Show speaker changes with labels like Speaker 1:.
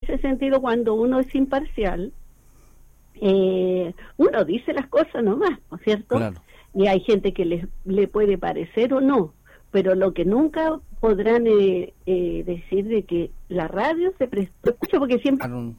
Speaker 1: ese sentido, cuando uno es imparcial, uno dice las cosas nomás, ¿no es cierto?
Speaker 2: Claro.
Speaker 1: Y hay gente que le puede parecer o no, pero lo que nunca podrán decir de que la radio se prestó, escucha, porque siempre